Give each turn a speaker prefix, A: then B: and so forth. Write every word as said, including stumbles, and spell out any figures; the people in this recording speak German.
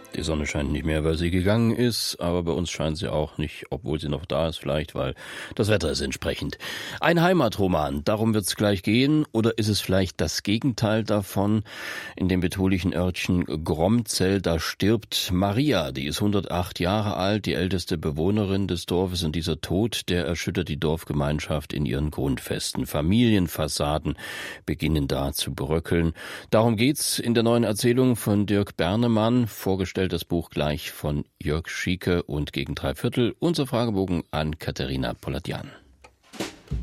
A: Die Sonne scheint nicht mehr, weil sie gegangen ist, aber bei uns scheint sie auch nicht, obwohl sie noch da ist vielleicht, weil das Wetter ist entsprechend. Ein Heimatroman, darum wird es gleich gehen, oder ist es vielleicht das Gegenteil davon? In dem betulichen Örtchen Gromzell, da stirbt Maria, die ist hundertacht Jahre alt, die älteste Bewohnerin des Dorfes, und dieser Tod, der erschüttert die Dorfgemeinschaft in ihren Grundfesten. Familienfassaden beginnen da zu bröckeln. Darum geht's in der neuen Erzählung von Dirk Bernemann, vorgestellt das Buch gleich von Jörg Schieke und gegen drei Viertel. Unser Fragebogen an Katharina Poladian.